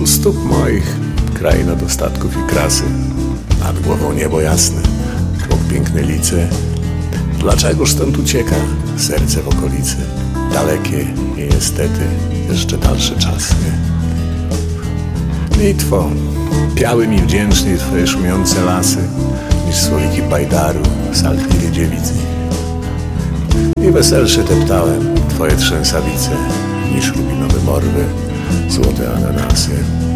stóp moich kraina dostatków i krasy, nad głową niebo jasne, krok piękne lice. Dlaczegoż stąd ucieka serce w okolicy? Dalekie i niestety jeszcze dalsze czasy. Litwo, piały mi wdzięczniej twoje szumiące lasy, niż słowiki bajdaru w saltliwie dziewicy. I weselsze teptałem twoje trzęsawice, niż rubinowe morwy, złote ananasy.